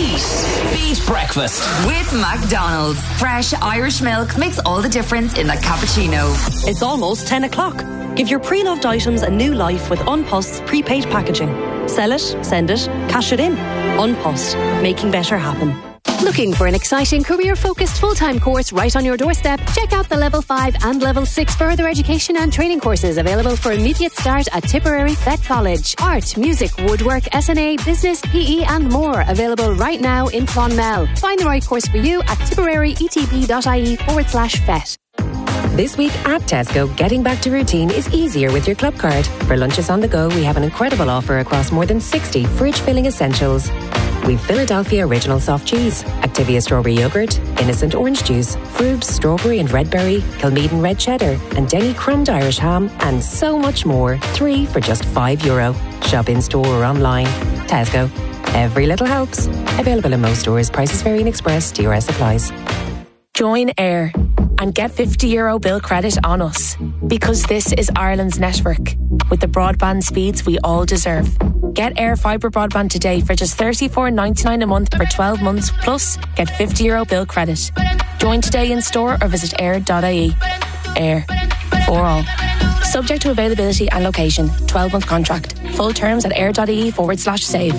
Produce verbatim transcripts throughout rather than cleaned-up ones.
Beat. Beat breakfast. With McDonald's. Fresh Irish milk makes all the difference in the cappuccino. It's almost ten o'clock. Give your pre-loved items a new life with Unpost's prepaid packaging. Sell it, send it, cash it in. Unpost. Making better happen. Looking for an exciting career-focused full-time course right on your doorstep? Check out the Level five and Level six further education and training courses available for immediate start at Tipperary Fet College. Art, music, woodwork, S N A, business, P E and more available right now in Clonmel. Find the right course for you at tipperaryetb.ie forward slash fet. This week at Tesco, getting back to routine is easier with your club card. For lunches on the go, we have an incredible offer across more than sixty fridge-filling essentials. We've Philadelphia Original Soft Cheese, Activia Strawberry Yogurt, Innocent Orange Juice, Frubes Strawberry and Red Berry, Kilmeaden Red Cheddar, and Denny Crumbed Irish Ham, and so much more. Three for just five euro. Shop in store or online. Tesco. Every little helps. Available in most stores. Prices vary in Express. T R S applies. Join Air and get fifty euro bill credit on us, because this is Ireland's network with the broadband speeds we all deserve. Get Air Fibre broadband today for just thirty-four ninety-nine a month for twelve months, plus get fifty euro bill credit. Join today in store or visit air dot I E. Air. For all. Subject to availability and location. twelve month contract. Full terms at air.ie forward slash save.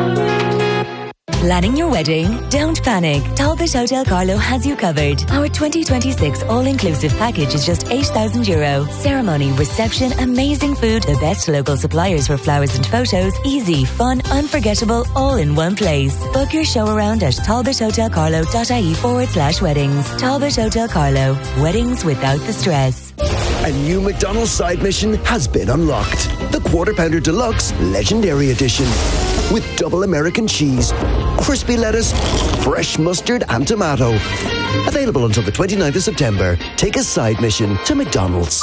Planning your wedding? Don't panic. Talbot Hotel Carlo has you covered. Our twenty twenty-six all-inclusive package is just eight thousand euro. Ceremony, reception, amazing food, the best local suppliers for flowers and photos, easy, fun, unforgettable, all in one place. Book your show around at talbothotelcarlo.ie forward slash weddings. Talbot Hotel Carlo. Weddings without the stress. A new McDonald's side mission has been unlocked. The Quarter Pounder Deluxe Legendary Edition. With double American cheese, crispy lettuce, fresh mustard and tomato. Available until the twenty-ninth of September. Take a side mission to McDonald's.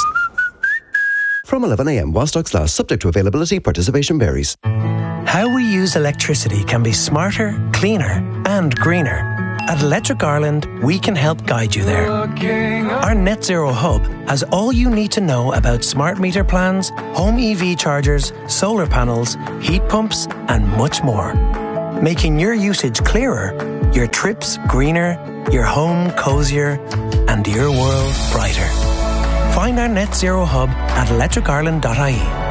From eleven a m while stocks last, subject to availability, participation varies. How we use electricity can be smarter, cleaner and greener. At Electric Ireland, we can help guide you there. Our Net Zero Hub has all you need to know about smart meter plans, home E V chargers, solar panels, heat pumps and much more. Making your usage clearer, your trips greener, your home cosier and your world brighter. Find our Net Zero Hub at electric ireland dot I E.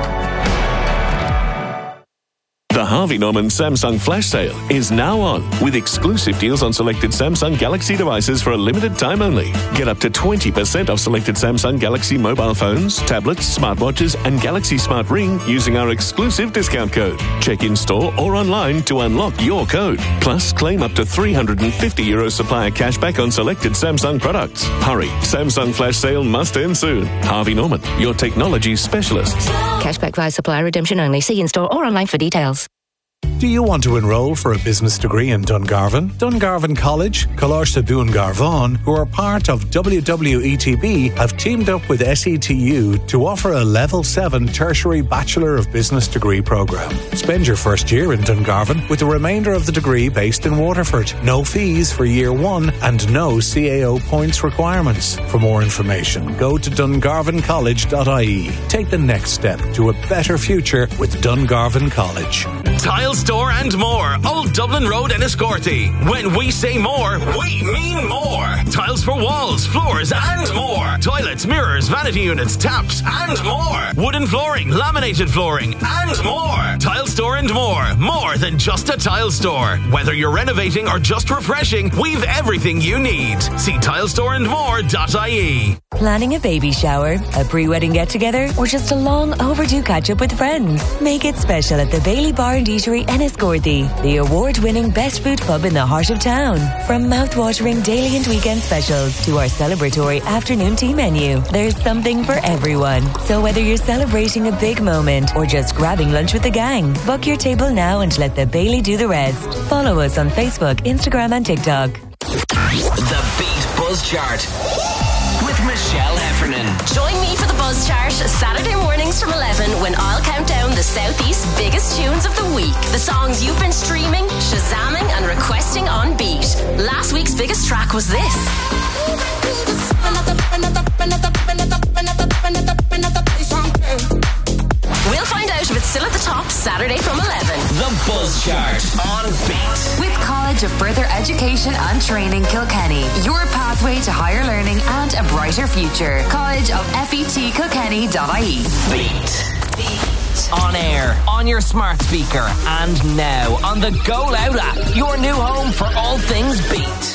The Harvey Norman Samsung Flash Sale is now on, with exclusive deals on selected Samsung Galaxy devices for a limited time only. Get up to twenty percent off selected Samsung Galaxy mobile phones, tablets, smartwatches and Galaxy Smart Ring using our exclusive discount code. Check in store or online to unlock your code. Plus, claim up to three hundred fifty euro supplier cashback on selected Samsung products. Hurry, Samsung Flash Sale must end soon. Harvey Norman, your technology specialists. Cashback via supplier redemption only. See in store or online for details. Do you want to enrol for a business degree in Dungarvan? Dungarvan College, Colársa Dún Garvan, who are part of W W E T B, have teamed up with S E T U to offer a Level seven Tertiary Bachelor of Business degree programme. Spend your first year in Dungarvan with the remainder of the degree based in Waterford. No fees for year one and no C A O points requirements. For more information, go to dungarvan college dot I E. Take the next step to a better future with Dungarvan College. Tile Store and more. Old Dublin Road in Escorthy. When we say more, we mean more. Tiles for walls, floors and more. Toilets, mirrors, vanity units, taps and more. Wooden flooring, laminated flooring and more. Tile Store and more. More than just a tile store. Whether you're renovating or just refreshing, we've everything you need. See tile store and more dot I E. Planning a baby shower, a pre-wedding get-together, or just a long overdue catch-up with friends? Make it special at the Bailey Bar and Eatery in Escorthy, the award-winning best food pub in the heart of town. From mouth-watering daily and weekend specials to our celebratory afternoon tea menu, there's something for everyone. So whether you're celebrating a big moment or just grabbing lunch with the gang, book your table now and let the Bailey do the rest. Follow us on Facebook, Instagram and TikTok. The Beat Buzz Chart with Michelle Heffernan. Join me for the Buzz Chart Saturday mornings from eleven when I'll count down the Southeast's biggest tunes of the week. The songs you've been streaming, shazamming and requesting on Beat. Last week's biggest track was this. We'll find out if it's still at the top Saturday from eleven. The Buzz Chart on Beat. With College to Further Education and Training Kilkenny, your pathway to higher learning and a brighter future. College of F E T Kilkenny dot I E. Beat. Beat. On air, on your smart speaker, and now on the Go Loud app, your new home for all things Beat.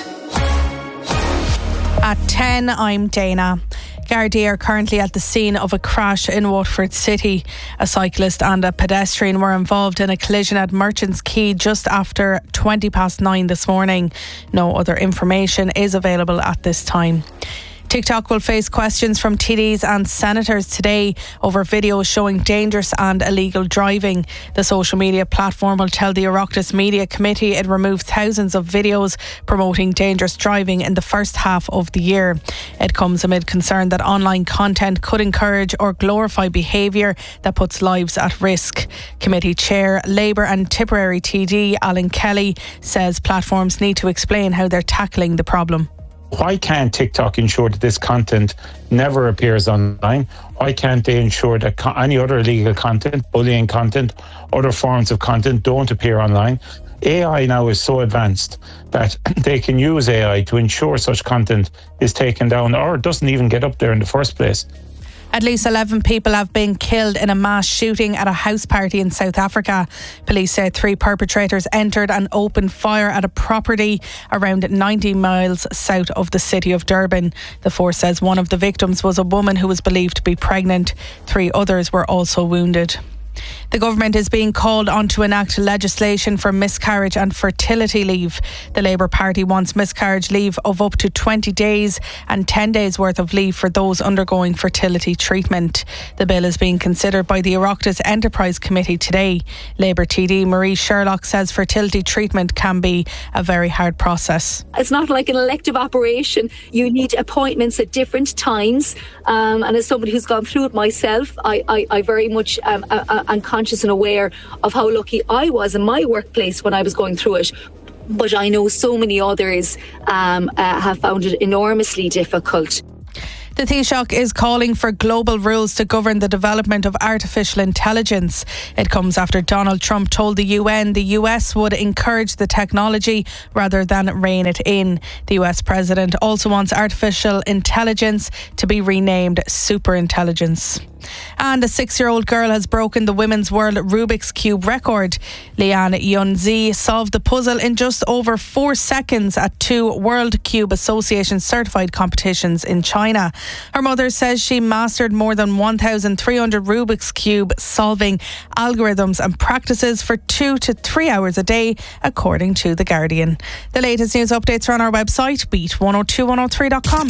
At ten, I'm Dana. Gardaí are currently at the scene of a crash in Waterford City. A cyclist and a pedestrian were involved in a collision at Merchants Quay just after twenty past nine this morning. No other information is available at this time. TikTok will face questions from T Ds and senators today over videos showing dangerous and illegal driving. The social media platform will tell the Oireachtas Media Committee it removed thousands of videos promoting dangerous driving in the first half of the year. It comes amid concern that online content could encourage or glorify behaviour that puts lives at risk. Committee Chair, Labour and Tipperary T D Alan Kelly says platforms need to explain how they're tackling the problem. Why can't TikTok ensure that this content never appears online? Why can't they ensure that co- any other illegal content, bullying content, other forms of content don't appear online? A I now is so advanced that they can use A I to ensure such content is taken down or doesn't even get up there in the first place. At least eleven people have been killed in a mass shooting at a house party in South Africa. Police say three perpetrators entered and opened fire at a property around ninety miles south of the city of Durban. The force says one of the victims was a woman who was believed to be pregnant. Three others were also wounded. The government is being called on to enact legislation for miscarriage and fertility leave. The Labour Party wants miscarriage leave of up to twenty days and ten days worth of leave for those undergoing fertility treatment. The bill is being considered by the Oireachtas Enterprise Committee today. Labour T D Marie Sherlock says fertility treatment can be a very hard process. It's not like an elective operation. You need appointments at different times. Um, and as somebody who's gone through it myself, I, I, I very much um, uh, am conscious and aware of how lucky I was in my workplace when I was going through it. But I know so many others um, uh, have found it enormously difficult. The Taoiseach is calling for global rules to govern the development of artificial intelligence. It comes after Donald Trump told the U N the U S would encourage the technology rather than rein it in. The U S president also wants artificial intelligence to be renamed superintelligence. And a six-year-old girl has broken the women's world Rubik's Cube record. Liane Yunzi solved the puzzle in just over four seconds at two World Cube Association certified competitions in China. Her mother says she mastered more than one thousand three hundred Rubik's Cube solving algorithms and practices for two to three hours a day, according to The Guardian. The latest news updates are on our website, beat one oh two one oh three dot com.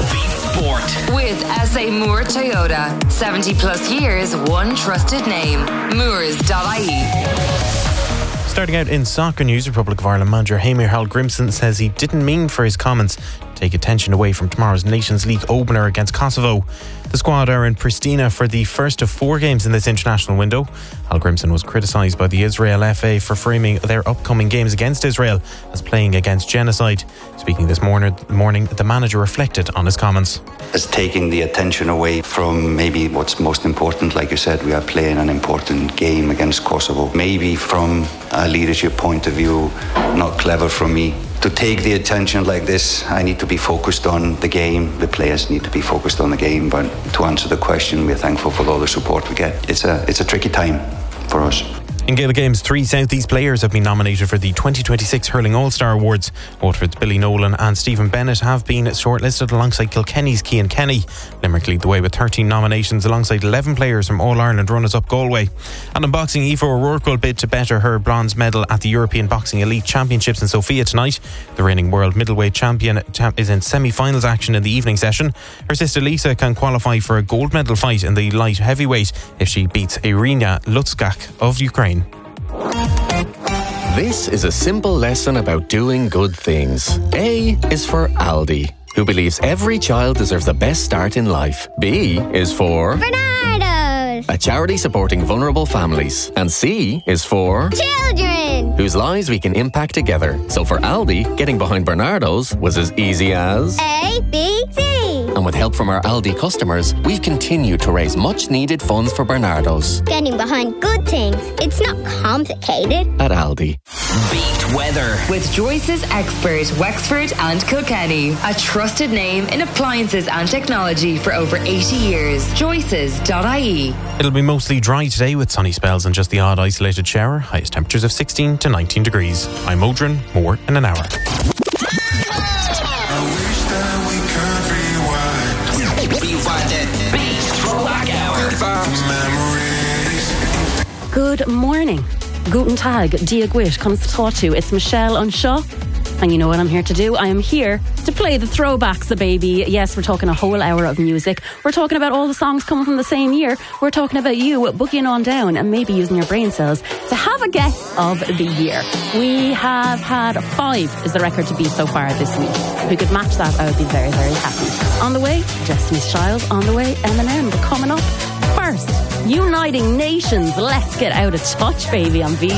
Sport. With S A Moore Toyota. seventy plus years, one trusted name. Moores dot I E. Starting out in soccer news, Republic of Ireland manager Heimir Hallgrímsson says he didn't mean for his comments to take attention away from tomorrow's Nations League opener against Kosovo. The squad are in Pristina for the first of four games in this international window. Hallgrímsson was criticised by the Israel F A for framing their upcoming games against Israel as playing against genocide. Speaking this morning, morning, the manager reflected on his comments. It's taking the attention away from maybe what's most important. Like you said, we are playing an important game against Kosovo. Maybe from a leadership point of view, not clever from me. To take the attention like this, I need to be focused on the game. The players need to be focused on the game. But to answer the question, we're thankful for all the support we get. It's a, it's a tricky time for us. In Gaelic Games, three South East players have been nominated for the twenty twenty-six Hurling All-Star Awards. Waterford's Billy Nolan and Stephen Bennett have been shortlisted alongside Kilkenny's Cian Kenny. Limerick lead the way with thirteen nominations alongside eleven players from All-Ireland runners-up Galway. And in boxing, Aoife O'Rourke will bid to better her bronze medal at the European Boxing Elite Championships in Sofia tonight. The reigning world middleweight champion is in semi-finals action in the evening session. Her sister Lisa can qualify for a gold medal fight in the light heavyweight if she beats Irina Lutskak of Ukraine. This is a simple lesson about doing good things. A is for Aldi, who believes every child deserves the best start in life. B is for Bernardo's, a charity supporting vulnerable families. And C is for children, whose lives we can impact together. So for Aldi, getting behind Bernardo's was as easy as A, B, C. And with help from our Aldi customers, we've continued to raise much needed funds for Bernardo's. Getting behind good things. It's not complicated. At Aldi. Beat weather. With Joyce's expert Wexford and Kilkenny. A trusted name in appliances and technology for over eighty years. Joyces dot I E. It'll be mostly dry today with sunny spells and just the odd isolated shower. Highest temperatures of sixteen to nineteen degrees. I'm Modron. More in an hour. Good morning. Guten Tag, Dia Gwit comes to talk to you. It's Michelle on Shaw. And you know what I'm here to do? I am here to play the throwbacks, the baby. Yes, we're talking a whole hour of music. We're talking about all the songs coming from the same year. We're talking about you boogieing on down and maybe using your brain cells to have a guess of the year. We have had five is the record to beat so far this week. If we could match that, I would be very, very happy. On the way, Destiny's Child. On the way, Eminem. But coming up first, Uniting Nations. Let's get out of touch, baby, on V.